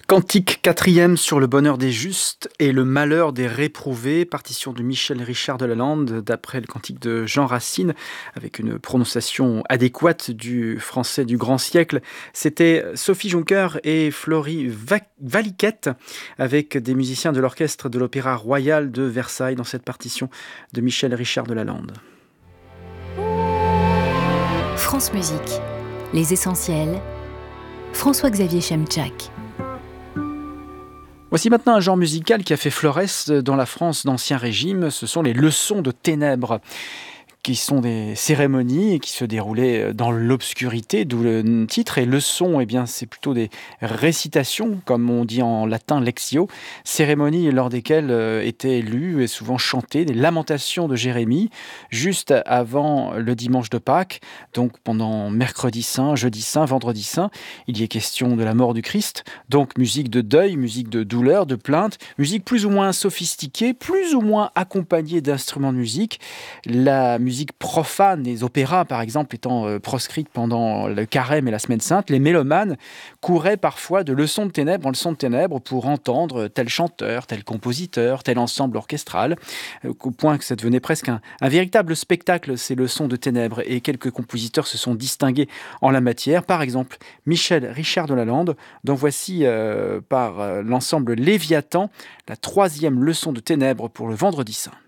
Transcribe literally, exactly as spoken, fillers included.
Cantique quatrième sur le bonheur des justes et le malheur des réprouvés, partition de Michel Richard de Lalande, d'après le cantique de Jean Racine, avec une prononciation adéquate du français du grand siècle. C'était Sophie Jonker et Florie Va- Valiquette, avec des musiciens de l'orchestre de l'Opéra Royal de Versailles, dans cette partition de Michel Richard de Lalande. France Musique, les essentiels, François-Xavier Chemchak. Voici maintenant un genre musical qui a fait florès dans la France d'Ancien Régime, ce sont les leçons de ténèbres, qui sont des cérémonies qui se déroulaient dans l'obscurité, d'où le titre. Et leçons, eh bien, c'est plutôt des récitations, comme on dit en latin lectio, cérémonies lors desquelles euh, étaient lues et souvent chantées des lamentations de Jérémie, juste avant le dimanche de Pâques, donc pendant mercredi saint, jeudi saint, vendredi saint. Il y est question de la mort du Christ, donc musique de deuil, musique de douleur, de plainte, musique plus ou moins sophistiquée, plus ou moins accompagnée d'instruments de musique. La musique profane, les opéras par exemple étant euh, proscrites pendant le carême et la semaine sainte, les mélomanes couraient parfois de leçon de ténèbres en leçon de ténèbres pour entendre tel chanteur, tel compositeur, tel ensemble orchestral, euh, au point que ça devenait presque un, un véritable spectacle, ces leçons de ténèbres, et quelques compositeurs se sont distingués en la matière, par exemple Michel Richard de Lalande, dont voici euh, par euh, l'ensemble Léviathan la troisième leçon de ténèbres pour le vendredi saint.